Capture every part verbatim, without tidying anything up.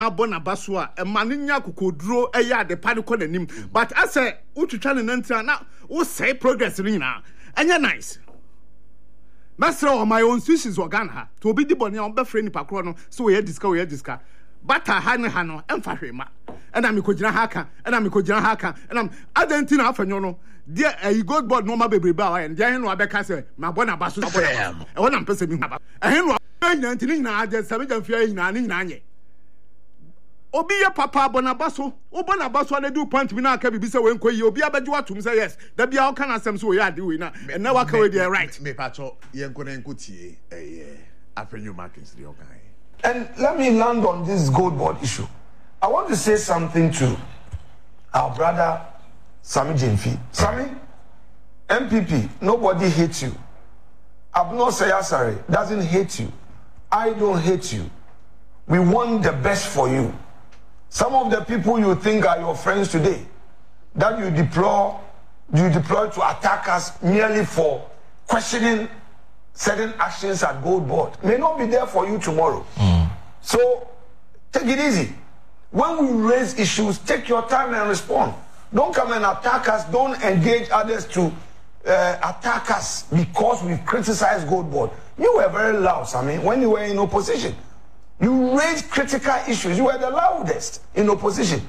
abona basua e maninya kokoduro e ya de pa de ko nanim but I say utwitwa ne nantia na wo say progress ni nyina anya nice Master on my own institutions organ to obi di boni on be free nipa kro no so we discuss we discuss but ha ne ha no emfa hwema e na me kogina ha ka e na me kogina ha ka e na adentina afanyo no de e gold board no ma bebre ba wa e de hen no abeka say ma bona baso abona e wona mpese mi haba e hen no nya ntini nyina ade sabe jamfia nyina ne nyina anye obi ye papa bonabaso o bonabaso na do point bi na aka bibi se we nkoyi obi abeju atum say yes da bia o kana asem so we ade we na na waka we dey right me pacho ye nko na nkotie eh Avenue Markets the ogan. And let me land on this gold board issue. I want to say something to our brother Sammy Gyamfi. Sammy, M P P, nobody hates you. Abno Sayasare doesn't hate you. I don't hate you. We want the best for you. Some of the people you think are your friends today, that you deploy, you deploy to attack us merely for questioning certain actions at Gold Board, may not be there for you tomorrow. Mm. So take it easy. When we raise issues, take your time and respond. Don't come and attack us. Don't engage others to uh, attack us because we criticized Gold Board. You were very loud, Sammy, when you were in opposition. You raised critical issues. You were the loudest in opposition.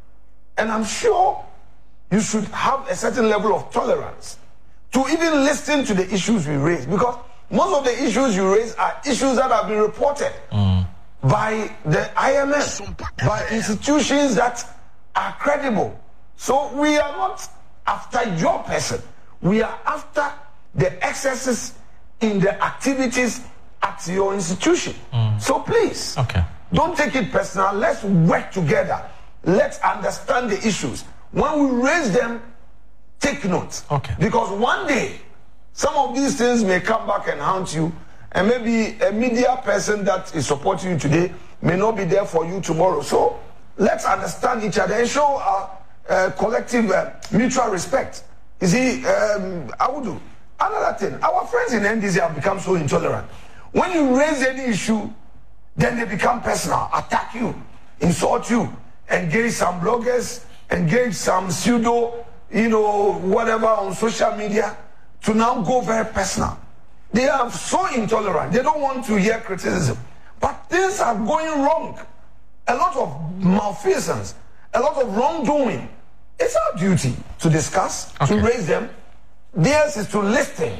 And I'm sure you should have a certain level of tolerance to even listen to the issues we raise. Because most of the issues you raise are issues that have been reported mm. by the I M F, by institutions that are credible. So we are not after your person. We are after the excesses in the activities at your institution. Mm. So please, okay. don't take it personal. Let's work together. Let's understand the issues. When we raise them, take note. Okay. Because one day, some of these things may come back and haunt you, and maybe a media person that is supporting you today may not be there for you tomorrow. So let's understand each other and show our uh, collective uh, mutual respect. You see, um, I would do. Another thing, our friends in N D C have become so intolerant. When you raise any issue, then they become personal, attack you, insult you, engage some bloggers, engage some pseudo, you know, whatever on social media, to now go very personal. They are so intolerant. They don't want to hear criticism. But things are going wrong. A lot of malfeasance, a lot of wrongdoing. It's our duty to discuss, okay. to raise them. Theirs is to listen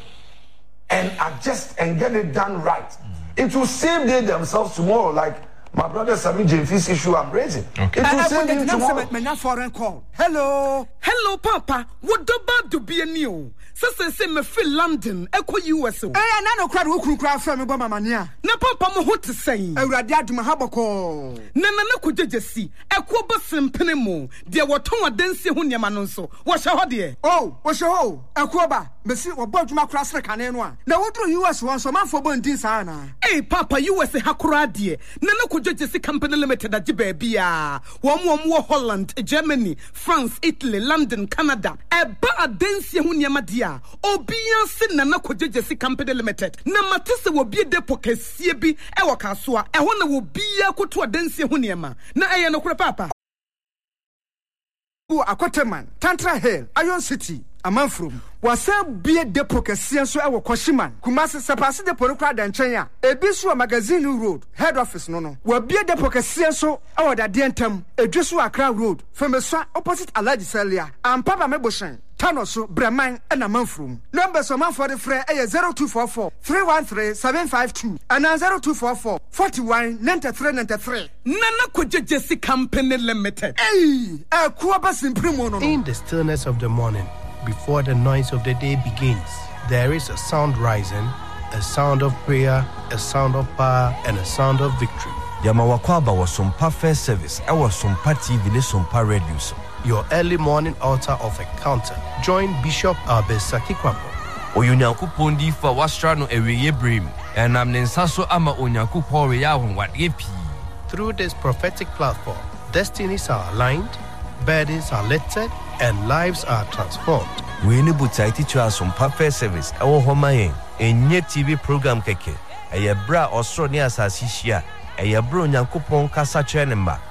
and adjust and get it done right. Mm-hmm. It will save them themselves tomorrow, like my brother Sammy Gyamfi's issue I'm raising. Okay. It will I, save them tomorrow. My foreign call. Hello. Hello, Papa. What about to be a new? Sasa say me feel London, eko U S O. Eh, na no crowd who can cry from me by mania. Na Papa mo what to say? Awurade aduma habako. Na na na kojeje si. Eko ba sempene mo. De woton adanse ho niam no nso. Wo hye ho de. Oh, wo hye ho. Eko ba, me si wo bodwuma kra sere kane no a. Na wodru U S won so manfo bo ndin sa na. Eh, Papa U S ha kora de. Na na kojeje si company limited age ba bia. Wo mo wo Holland, Germany, France, Italy, London, Canada. E ba adanse ho niam de. Obian se na na kojeje si company limited na matese wo bie depo kasie bi e wo kaso a e ho na wo bia koto adansie ho niema na eye no kure papa wo akoteman Tantra Hill Iron City Amanfrom wasa bie depo kasie so e wo Koshiman Kumasi sepase depo no kra da nchen a ebi so magazine road head office no no wo bie depo kasie so e wo da de ntam edweso Accra road Femeswa opposite Alhaji Celia ampaba meboshen Tanoso Breman and Amanfrom. Numbers of man for the fray a zero two four four three one three seven five two and zero two four four forty one ninety three ninety three. Nana kojeje si company limited. Hey, a kuaba simprimo. In the stillness of the morning, before the noise of the day begins, there is a sound rising, a sound of prayer, a sound of power, and a sound of victory. Yamawakwaba was some perfect service. I was some party T V, some radio. Your early morning altar of encounter. Join Bishop Albesaki Kwambo. Oyunyankupon di fa wasra no eweye brim. Enam ne nsa so ama onyankupon we ya honwade pi. Through this prophetic platform, destinies are aligned, burdens are lifted, and lives are transformed. We ni butai teach us some perfect service. Ewo homayen enye T V program keke. Eye bra osro ni asasi hia. Eye bro onyankupon kasa kire ne mba.